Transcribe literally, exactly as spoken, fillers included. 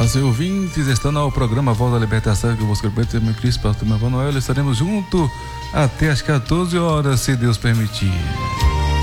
Paz e ouvintes, está no programa Voz da Libertação, que eu vou escrever meu Cristo, pastor Manuel. Estaremos juntos até às quatorze horas, se Deus permitir.